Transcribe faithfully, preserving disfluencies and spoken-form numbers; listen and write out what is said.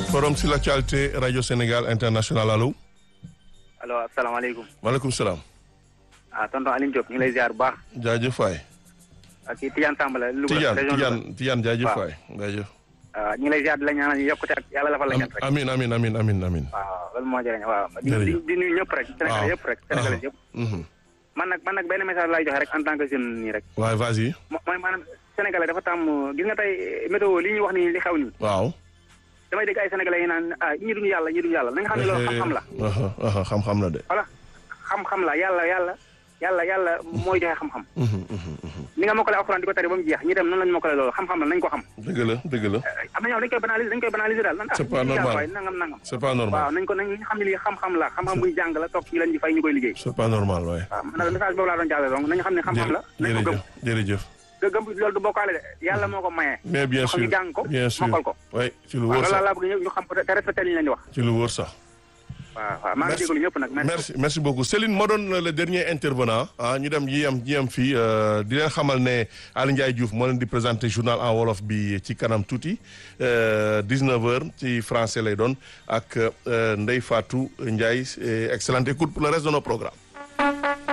forum sur l'actualité Radio Sénégal International allo. allo asalaamaaleykum. maaleykum salaam. ah tonton Alioune Diop ñu ngi lay ziar bu baax. jaajëf waay. ak kii Tidiane Sambala. Louga Tidiane région Tidiane Louga. Tidiane jaajëf waay jaajëf. waaw ñu ngi lay ziar di la ñaanal yokkute ak yàlla la fa la ñett rek. amiin amiin amiin amiin amiin. waaw loolu moo jëriñ waaw. di jërëjëf di di nuyu ñëpp rek. Sénégal yëpp rek Sénégal yëpp. man nag man nag benn message laay joxe rek en tant que jeune nii rek. waay vas-y. mo mooy maanaam sénégalais dafa tàmm gis nga tey météo li ñuy wax nii li xew nii. waaw. damay dégg ay sénégalais yi naan ah ñi duñu yàlla ñi duñu yàlla na nga xam ne loolu xam-xam la. xam-xam la de. voilà xam-xam la yàlla yàlla yàlla yàlla mooy joxe xam-xam. ni nga mokkale alxuraan di ko tari ba mu jeex ñi dem noonu lañu mokkale loolu xam-xam la nañ ko xam. dëgg la dëgg la. am na ñoo dañ koy banaliser dañ koy banaliser daal. c'est pas normal waay nangam nangam. c'est pas normal waaw nañ ko nañ xam ne lii xam-xam la xam-xam buy jàng la toog ci lañ di fay ñu koy liggéey. c'est pas normal waay. waaw man nag message boobu laa doon jàllale donc nañu xam ne xam-xam la. nañ ko gëm jërëjëf jërëjëf. gëm loolu du bokkaale de yàlla moo ko maye. mais bien sûr ñu jàng ko bien sûr mokkal ko. oui ci lu waaw wóor loolu sax laa bëgg ñu xam ko te respecté li ñu leen di wax. ci lu wóor sax. waaw waaw maa ngi jégalu ñëpp nag. merci merci beaucoup Céline moo doon le dernier intervenant ah ñu dem yi am ñi am fii di leen xamal ne Aly Ndiaye Diouf moo leen di présenter journal en wolof bi ci kanam tuuti dix-neuf heures ci français lay doon ak Ndeye Fatou Ndiaye excellente écoute pour le reste de nos programmes.